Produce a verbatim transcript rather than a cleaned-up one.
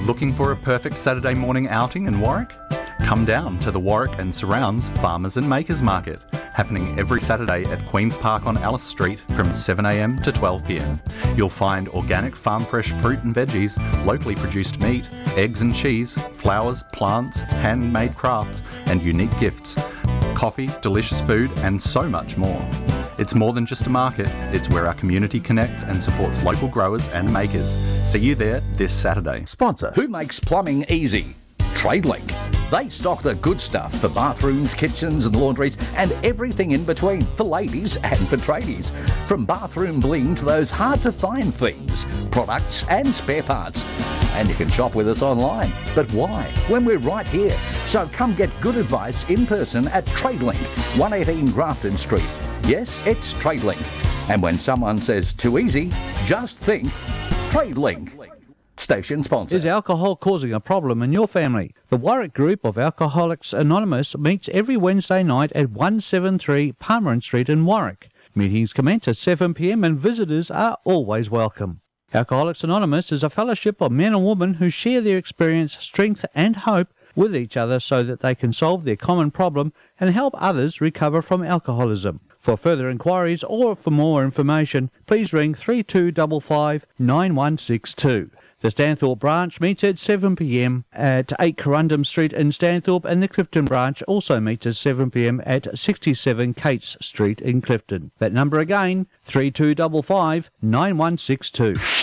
Looking for a perfect Saturday morning outing in Warwick? Come down to the Warwick and Surrounds Farmers and Makers Market, happening every Saturday at Queen's Park on Alice Street from seven a m to twelve p m. You'll find organic farm fresh fruit and veggies, locally produced meat, eggs and cheese, flowers, plants, handmade crafts and unique gifts, coffee, delicious food and so much more. It's more than just a market, it's where our community connects and supports local growers and makers. See you there this Saturday. Sponsor Who Makes Plumbing Easy? TradeLink. They stock the good stuff for bathrooms, kitchens and laundries and everything in between for ladies and for tradies. From bathroom bling to those hard to find things, products and spare parts. And you can shop with us online. But why? When we're right here. So come get good advice in person at TradeLink, one eighteen Grafton Street. Yes, it's TradeLink. And when someone says too easy, just think TradeLink. Station sponsor. Is alcohol causing a problem in your family? The Warwick group of Alcoholics Anonymous meets every Wednesday night at one seventy-three Palmerin Street in Warwick. Meetings commence at seven p m and visitors are always welcome. Alcoholics Anonymous is a fellowship of men and women who share their experience, strength and hope with each other so that they can solve their common problem and help others recover from alcoholism. For further inquiries or for more information, please ring three two five five nine one six two. The Stanthorpe branch meets at seven p m at eight Corundum Street in Stanthorpe, and the Clifton branch also meets at seven p m at sixty-seven Cates Street in Clifton. That number again, three two five five nine one six two.